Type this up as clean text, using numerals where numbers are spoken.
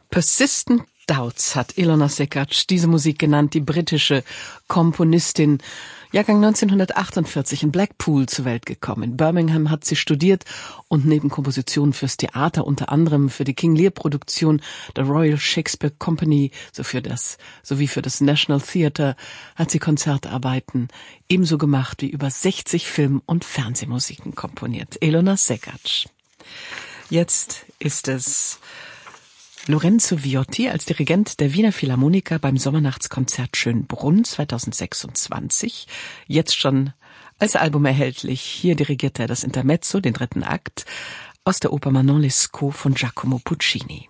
Persistent Doubts hat Ilona Sekac diese Musik genannt, die britische Komponistin. Jahrgang 1948 in Blackpool zur Welt gekommen. In Birmingham hat sie studiert und neben Kompositionen fürs Theater, unter anderem für die King Lear-Produktion der Royal Shakespeare Company sowie für das National Theatre, hat sie Konzertarbeiten ebenso gemacht wie über 60 Film- und Fernsehmusiken komponiert. Ilona Sekac. Jetzt ist es Lorenzo Viotti als Dirigent der Wiener Philharmoniker beim Sommernachtskonzert Schönbrunn 2026. Jetzt schon als Album erhältlich. Hier dirigiert er das Intermezzo, den dritten Akt, aus der Oper Manon Lescaut von Giacomo Puccini.